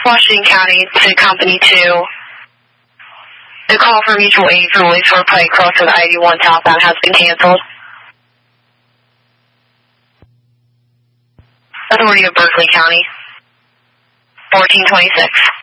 Washington County to Company 2. The call for mutual aid for Lewisburg Pike crossing the I-81 southbound has been canceled. Authority of Berkeley County. 1426.